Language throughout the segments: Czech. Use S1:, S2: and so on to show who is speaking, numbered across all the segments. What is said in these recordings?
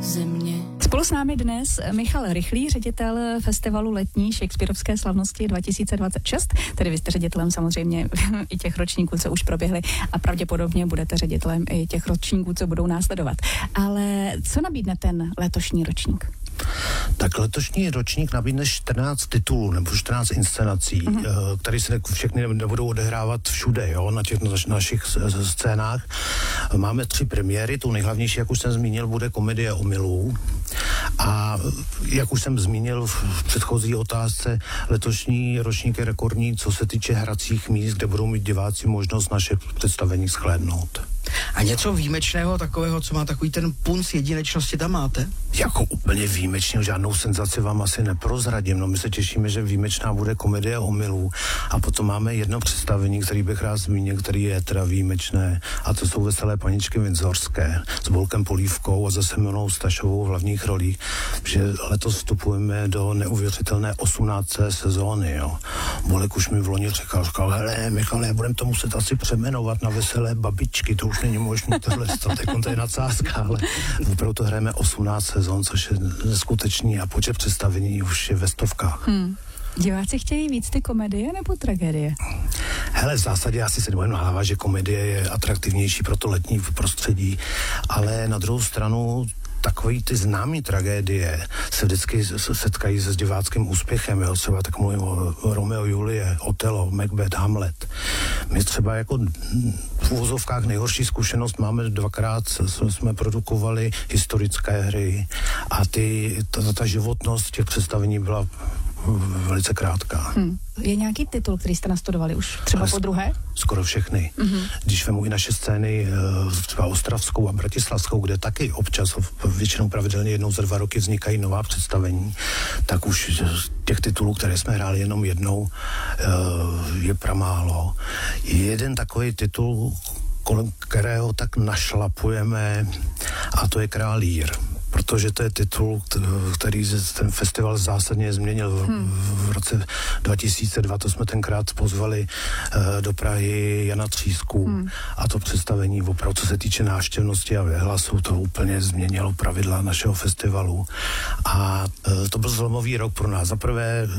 S1: země.
S2: Spolu s námi dnes Michal Rychlý, ředitel festivalu letní Shakespearovské slavnosti 2026, tedy vy jste ředitelem samozřejmě i těch ročníků, co už proběhly a pravděpodobně budete ředitelem i těch ročníků, co budou následovat. Ale co nabídne ten letošní ročník?
S3: Tak letošní ročník nabídne 14 titulů nebo 14 inscenací, které se všechny nebudou odehrávat všude, jo, na těch našich scénách. Máme 3 premiéry, tu nejhlavnější, jak už jsem zmínil, bude Komedie omylů. A jak už jsem zmínil v předchozí otázce, letošní ročník je rekordní, co se týče hracích míst, kde budou mít diváci možnost naše představení shlédnout.
S4: A něco výjimečného takového, co má takový ten punc jedinečnosti, tam máte?
S3: Jako úplně výjimečného, žádnou senzaci vám asi neprozradím. No, my se těšíme, že výjimečná bude Komedie omylů. A potom máme jedno představení, který bych rád zmínil, který je teda výjimečné. A to jsou Veselé paničky Windsorské s Bolkem Polívkou a zase Milonou Stašovou v hlavních rolích. Že letos vstupujeme do neuvěřitelné 18. sezóny. Jo. Bolek už mi v loni říkal, hele, Michale, budeme to muset asi přeměnovat na Veselé babičky, to už není možné tohle, to je nadsázka, ale opravdu to hrajeme 18 sezon, což je neskutečný a počet představení už je ve stovkách.
S2: Diváci chtějí víc ty komedie nebo tragédie?
S3: Hele, v zásadě asi se nebudeme nahávat, že komedie je atraktivnější pro to letní prostředí, ale na druhou stranu takový ty známý tragédie se vždycky setkají se s diváckým úspěchem, jo? Třeba tak mluvím o Romeo Julie, Otelo, Macbeth, Hamlet. My třeba jako v uvozovkách nejhorší zkušenost máme 2krát, jsme produkovali historické hry a ta životnost těch představení byla velice krátká.
S2: Je nějaký titul, který jste nastudovali už třeba po druhé?
S3: Skoro všechny. Když vemu i naše scény, třeba ostravskou a bratislavskou, kde taky občas, většinou pravidelně jednou za 2 roky vznikají nová představení, tak už těch titulů, které jsme hráli jenom jednou, je pramálo. Jeden takový titul, kolem kterého tak našlapujeme, a to je Král Lír. Protože to je titul, který ten festival zásadně změnil. V roce 2002 to jsme tenkrát pozvali do Prahy Jana Třísku a to představení opravdu, co se týče návštěvnosti a hlasu, to úplně změnilo pravidla našeho festivalu. A to byl zlomový rok pro nás. Za prvé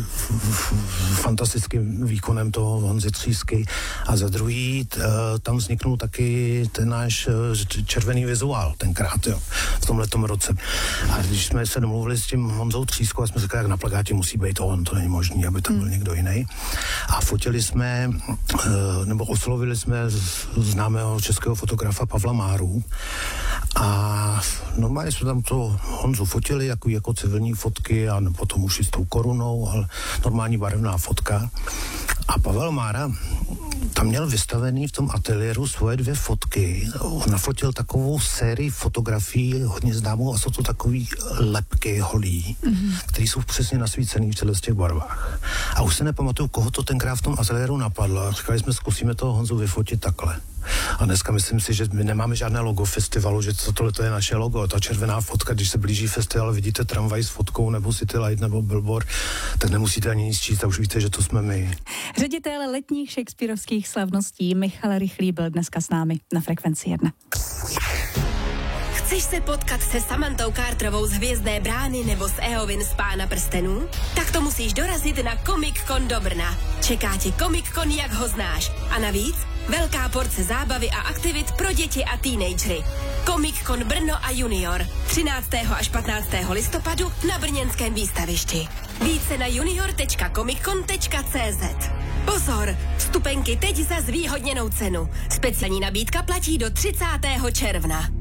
S3: fantastickým výkonem toho Honzy Třísky a za druhý tam vzniknul taky ten náš červený vizuál tenkrát, jo, v tomhletom roce. A když jsme se domluvili s tím Honzou Třískou a jsme řekli, jak na plakátě musí být on, to není možný, aby tam byl někdo jiný. A fotili jsme, nebo oslovili jsme známého českého fotografa Pavla Máru a normálně jsme tam to Honzu fotili jako civilní fotky a potom už i s tou korunou, ale normální barevná fotka. A Pavel Mára tam měl vystavený v tom ateliéru svoje 2 fotky. On nafotil takovou sérii fotografií hodně známou a jsou to takový lepky holí, které jsou přesně nasvícený v těch barvách. A už se nepamatuju, koho to tenkrát v tom ateliéru napadlo. A říkali jsme, zkusíme toho Honzu vyfotit takhle. A dneska myslím si, že my nemáme žádné logo festivalu, že tohle je naše logo. Ta červená fotka, když se blíží festival, vidíte tramvaj s fotkou nebo City Light nebo billboard, tak nemusíte ani nic číst a už víte, že to jsme my.
S2: Ředitel letních shakespearovských slavností Michal Rychlý byl dneska s námi na Frekvenci 1.
S5: Chceš se potkat se Samantou Carterovou z Hvězdné brány nebo s Eowyn z Pána prstenů? Tak to musíš dorazit na Comic Con do Brna. Čeká tě Comic Con, jak ho znáš. A navíc velká porce zábavy a aktivit pro děti a teenagery. Comic Con Brno a Junior 13. až 15. listopadu na brněnském výstavišti. Více na junior.comiccon.cz. Pozor, vstupenky teď za zvýhodněnou cenu. Speciální nabídka platí do 30. června.